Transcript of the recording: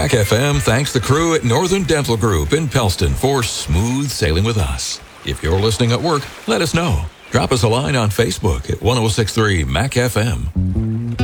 Mac FM thanks the crew at Northern Dental Group in Pellston for smooth sailing with us. If you're listening at work, let us know. Drop us a line on Facebook at 1063 Mac FM.